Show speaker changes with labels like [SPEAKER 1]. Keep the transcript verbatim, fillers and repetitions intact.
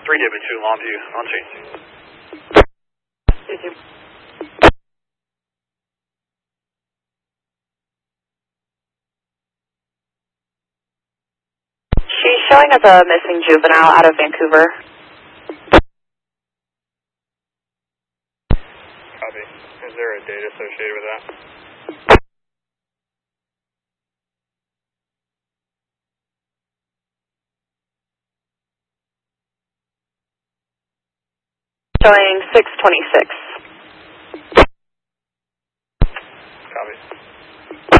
[SPEAKER 1] three W two Longview, on scene.
[SPEAKER 2] She's showing as a missing juvenile out of Vancouver.
[SPEAKER 1] Copy. Is there a date associated with that?
[SPEAKER 2] Showing six twenty-six.